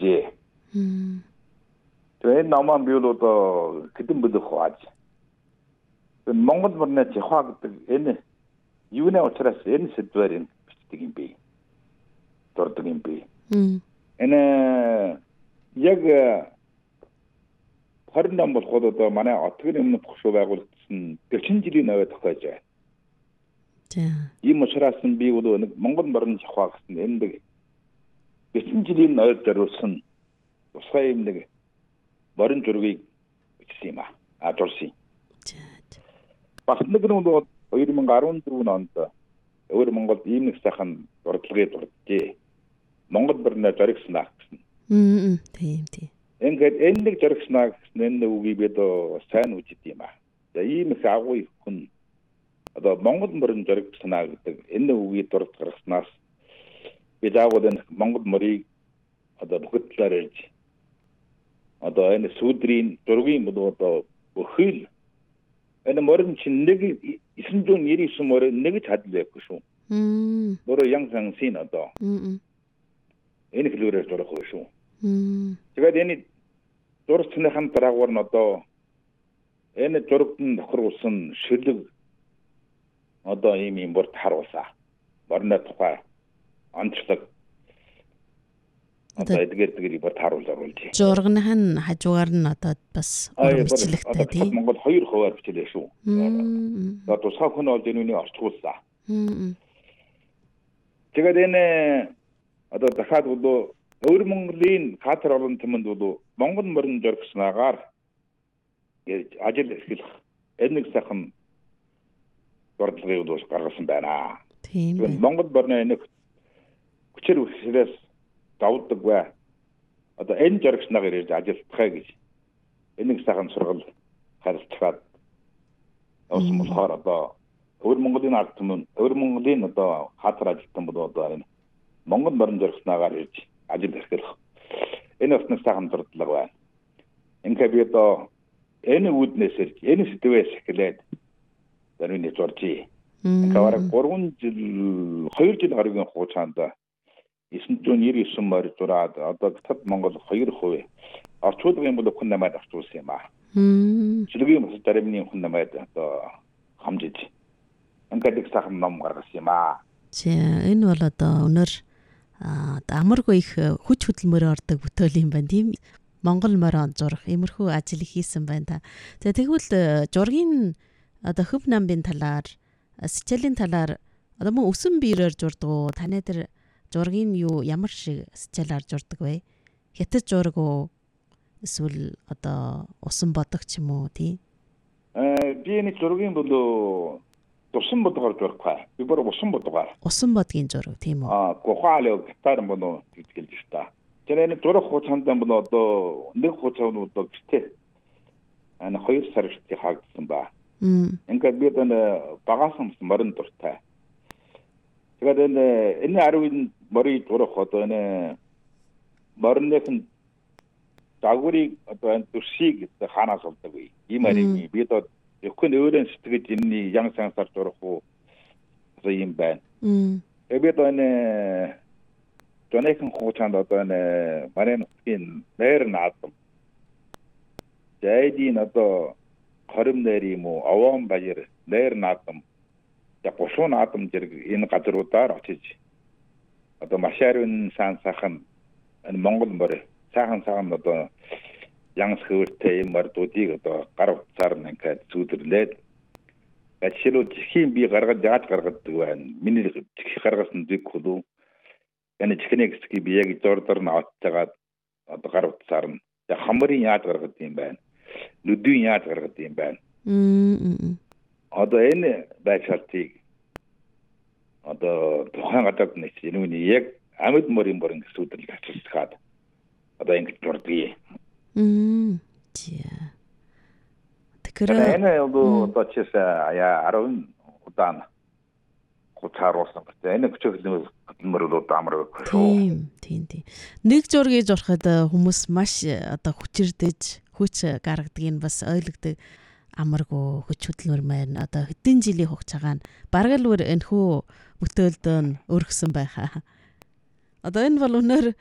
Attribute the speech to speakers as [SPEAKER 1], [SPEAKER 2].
[SPEAKER 1] дуржээ. Тэгээ энэ намаа би бол одоо хэдэн бэлэх хааж. Монгол мөрнө жихаа гэдэг энэ юуны учраас энэ сэдвээр бичдэг юм бэ? Дурдаг юм бэ? Энэ яг 20 нам болоход одоо манай отгын өмнө төгшөө байгуулагдсан 40 жилийн аваа тохиож байна. Ийм учраас би бол нэг Монгол морин жихаа гэсэн энэ 40 жилийн аваа зориулсан тусгай юм нэг морин зургийг бичсэн юм аа. Дурсан. Бас нэг нь бол 2014 онд өөр Монголд ийм нэг сайхан дурдлагыг дурджээ. Монгол морины зоригснаа гэсэн.
[SPEAKER 2] Тийм.
[SPEAKER 1] Ингээд энэ нэг зоригснаа гэсэн энэ үгийг бид сайн үжид юм аа. За ийм их агуу хүн одоо Монгол морин зоригснаа гэдэг энэ үгийг дурд гаргаснаас бид агууд энэ Монгол морийг одоо бүгд талаар ярьж одоо энэ сүдрийн зургийн бол одоо өхөл энэ морин чинь нэг 999 морин нэг ч хадл байхгүй шүү. Морин янсан син одоо. Энэ хэлбэрээр зурах байх шүү. Тэгээд энэ зурцныхан дараагаар нь одоо энэ зурагт нь тохируулсан шүлэг одоо ийм бүрт харуулсаа. Морины тухай онцлог одоо эдгээр бүрт харуулж.
[SPEAKER 2] Зургынхан хажуугаар нь одоо бас бичлэгтэй тийм.
[SPEAKER 1] Монгол 2% бичлээ шүү. Одоо тусгай хүн бол энэ орчуулсан. Тэгээд энэ одоо дахиад бол өөр Монголын катар олон тэмэнд бол Монгол морин зоригснаагаар ажил эрхлэх энэ нэг сайхан дурдлагыг бол гаргасан байна.
[SPEAKER 2] Тийм.
[SPEAKER 1] Монгол морины нэг хүчээр үсрээс давдаг бай. Одоо энэ зоригснаагаар ирж ажилтгахаа гэж энэ нэг сайхан сургал харилцаад явсан болохоор одоо өөр Монголын ард түмэн өөр Монголын одоо катар ажилтан бол одоо энэ Монгол морин зоригснаагаар ирж ажил эрхлэх энэ бас нэг сайхан дурдлага байна. Ингээд би одоо энэ үүднээс ирж энэ сэдвээс эхлээд зарим зуржээ. Ингээд 3 жил 2 жил гаруйгийн хугацаанд 999 морь зураад одоо Татад Монгол 2% орчуулгын юм бол хүн намайг орчуулсан юм аа. Шүлгийн бас заримны хүн намайг одоо хамжиж ингээд их сайхан ном гаргасан юм аа.
[SPEAKER 2] Энэ бол одоо өнөр амаргүй их хүч хөдөлмөрөөр ордог бүтээл юм байна тийм. Монгол морин зурах иймэрхүү ажил хийсэн байна та. Тэгвэл зургийн одоо хөв намбын талаар сэчэлийн талаар одоо мөн өсөн биерээр зурдаг уу? Таны дээр зургийн юу ямар шиг сэчээлээр зурдаг вэ? Хятад зураг уу? Эсвэл одоо усан бодог ч юм уу тийм?
[SPEAKER 1] Би энэ зургийн бол усан бодгоор зурхгүй. Би бүр усан бодгоор.
[SPEAKER 2] Усан бодгийн зураг тийм үү?
[SPEAKER 1] Гохаалаа гитар мөн гэж хэлж та. Тэр энэ зураг хугацаанд бол одоо нэг хугацаанд одоо гэртээ 2 сар гэртээ хаагдсан ба. Ингээд би энэ багасан морин дуртай. Тэгээд энэ 10 морийг зурах одоо энэ морины дагварыг одоо энэ дүрсийг хаанаас олдог вэ? Ийм арийн би одоо өхөн өөрийн сэтгэж энэ ян сансаар зурах уу юм байна. Би одоо энэ тонэхэн хугацаанд одоо энэ манай нутгийн нэр наадам. Зайдын одоо хорим нэр юм уу, овоон баяр, нэр наадам. Яг бушуу наадам зэрэг энэ газруудаар очиж одоо машаарын сансахан энэ Монгол морь сайхан одоо янс хөвөртэй юм мордуудыг одоо гар утсаар нь ингээд зүудэрлээд ажлууд чихийн би гаргаад яаж гаргадаг байна. Миний чих гаргасан зүг хөлөө энэ чихний хэсгийг би яг зурдаар нь авчихад одоо гар утсаар нь хамрын яаж гаргадаг юм байна. Нүдийн яаж гаргадаг юм байна. Одоо энэ байшаалтыг одоо тухайн гадаад нэг энэ яг амьд морин зүудэрлэж авчихад одоо ингэж зурдаг. Тэгэхээр энэ одоо чишээ 10 удаан хуцааруулсан гэдэг. Энэ хөдөлмөр бол амар шүү.
[SPEAKER 2] Тийм. Нэг зургийг зурхад хүмүүс маш одоо хүчирдэж хүч гаргадаг нь бас ойлгодог. Амаргүй хүч хөдөлмөр маань одоо хэдэн жилийн хугацаагаар бараг л энэхүү бүтээлд өргөсөн байхаа. Одоо энэ бол өнөр